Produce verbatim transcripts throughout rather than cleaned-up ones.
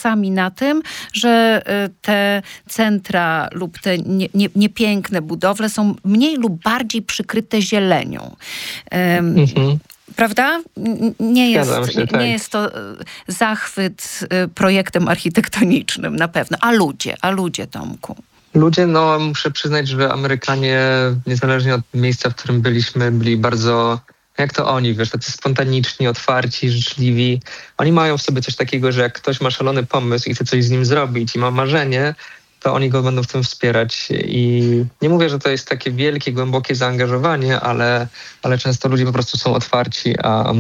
czasami na tym, że te centra lub te nie, nie, niepiękne budowle są mniej lub bardziej przykryte zielenią. Um, mhm. Prawda? Nie jest, się, tak. nie jest to zachwyt projektem architektonicznym na pewno. A ludzie, a ludzie, Tomku? Ludzie, no muszę przyznać, że Amerykanie, niezależnie od miejsca, w którym byliśmy, byli bardzo, jak to oni, wiesz, tacy spontaniczni, otwarci, życzliwi. Oni mają w sobie coś takiego, że jak ktoś ma szalony pomysł i chce coś z nim zrobić i ma marzenie, to oni go będą w tym wspierać. I nie mówię, że to jest takie wielkie, głębokie zaangażowanie, ale, ale często ludzie po prostu są otwarci, a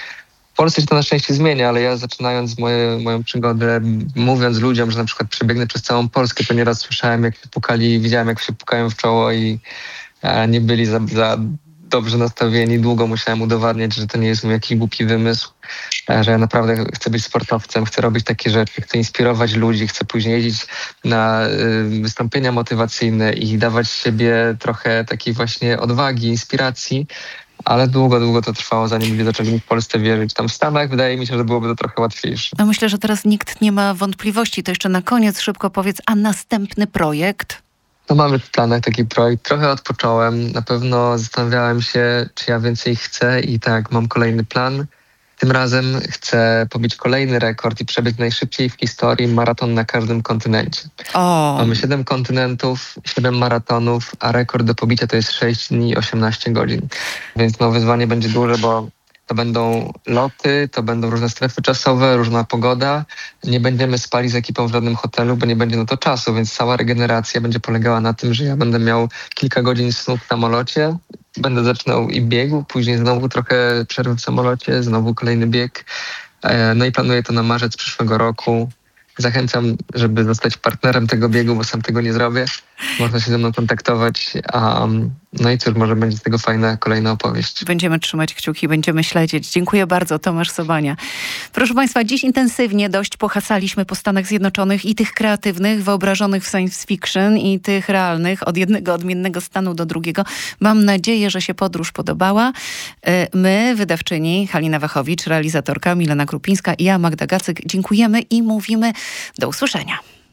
w Polsce się to na szczęście zmienia, ale ja zaczynając moje, moją przygodę, mówiąc ludziom, że na przykład przebiegnę przez całą Polskę, to nieraz słyszałem, jak się pukali, widziałem, jak się pukają w czoło i e, nie byli za, za dobrze nastawieni. Długo musiałem udowadniać, że to nie jest mój jakiś głupi wymysł, e, że ja naprawdę chcę być sportowcem, chcę robić takie rzeczy, chcę inspirować ludzi, chcę później jeździć na y, wystąpienia motywacyjne i dawać siebie trochę takiej właśnie odwagi, inspiracji. Ale długo, długo to trwało, zanim ludzie zaczęli mi w Polsce wierzyć. Tam w Stanach wydaje mi się, że byłoby to trochę łatwiejsze. No myślę, że teraz nikt nie ma wątpliwości. To jeszcze na koniec szybko powiedz, a następny projekt? No mamy w planach taki projekt. Trochę odpocząłem. Na pewno zastanawiałem się, czy ja więcej chcę i tak, mam kolejny plan. Tym razem chcę pobić kolejny rekord i przebiec najszybciej w historii maraton na każdym kontynencie. O. Mamy siedem kontynentów, siedem maratonów, a rekord do pobicia to jest sześć dni i osiemnaście godzin. Więc no, wyzwanie będzie duże, bo to będą loty, to będą różne strefy czasowe, różna pogoda. Nie będziemy spali z ekipą w żadnym hotelu, bo nie będzie na to czasu, więc cała regeneracja będzie polegała na tym, że ja będę miał kilka godzin snu w samolocie. Będę zaczynał i biegu, później znowu trochę przerwy w samolocie, znowu kolejny bieg. No i planuję to na marzec przyszłego roku. Zachęcam, żeby zostać partnerem tego biegu, bo sam tego nie zrobię. Można się ze mną kontaktować. Um, no i cóż, może będzie z tego fajna kolejna opowieść. Będziemy trzymać kciuki, będziemy śledzić. Dziękuję bardzo, Tomasz Sobania. Proszę Państwa, dziś intensywnie dość pohacaliśmy po Stanach Zjednoczonych i tych kreatywnych, wyobrażonych w science fiction i tych realnych, od jednego odmiennego stanu do drugiego. Mam nadzieję, że się podróż podobała. My, wydawczyni Halina Wachowicz, realizatorka Milena Krupińska i ja, Magda Gacyk, dziękujemy i mówimy do usłyszenia.